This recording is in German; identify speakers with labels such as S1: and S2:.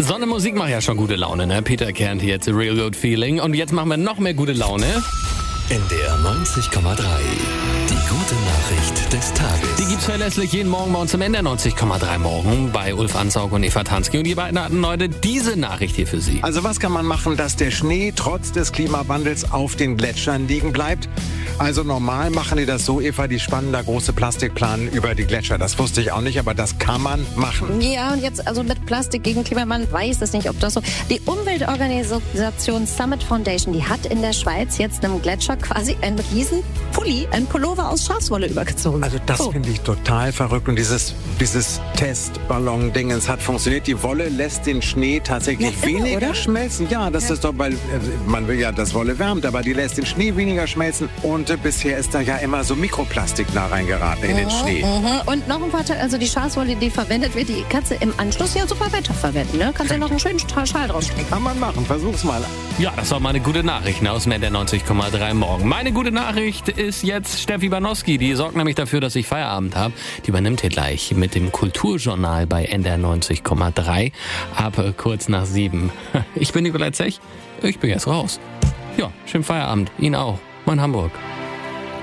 S1: Sonne Musik macht ja schon gute Laune, ne? Peter Kern hier, jetzt Real Good Feeling. Und jetzt machen wir noch mehr gute Laune.
S2: NDR 90,3. Die gute Nachricht des Tages.
S1: Die gibt's verlässlich jeden Morgen bei uns im NDR 90,3 Morgen bei Ulf Ansaug und Eva Tansky. Und die beiden hatten heute diese Nachricht hier für Sie.
S3: Also was kann man machen, dass der Schnee trotz des Klimawandels auf den Gletschern liegen bleibt? Also normal machen die das so, Eva, die spannen da große Plastikplanen über die Gletscher. Das wusste ich auch nicht, aber das kann man machen.
S4: Ja, und jetzt also mit Plastik gegen Klimawandel weiß es nicht, ob das so... Die Umweltorganisation Summit Foundation, die hat in der Schweiz jetzt einem Gletscher quasi einen riesen Pulli, einen Pullover aus Schafswolle übergezogen.
S3: Also das finde ich total verrückt. Und dieses Testballon-Dingens hat funktioniert. Die Wolle lässt den Schnee tatsächlich weniger schmelzen. Ja, das ist doch, weil man will ja, dass Wolle wärmt, aber die lässt den Schnee weniger schmelzen. Und bisher ist da ja immer so Mikroplastik da reingeraten in den Schnee.
S4: Und noch ein Vorteil, also die Schafswolle, die verwendet wird, die kannst du im Anschluss ja super weiter verwenden. Ne? Kannst ja noch einen schönen Schal draus stricken.
S3: Kann man machen, versuch's mal.
S1: Ja, das war mal eine gute Nachricht, ne, aus der 90,3 Morgen. Meine gute Nachricht ist jetzt Steffi Banowski. Die sorgt nämlich dafür, dass ich Feierabend habe. Die übernimmt hier gleich mit dem Kulturjournal bei NDR 90,3 ab kurz nach 7. Ich bin Nikolai Zech. Ich bin jetzt raus. Ja, schönen Feierabend. Ihnen auch. Mein Hamburg.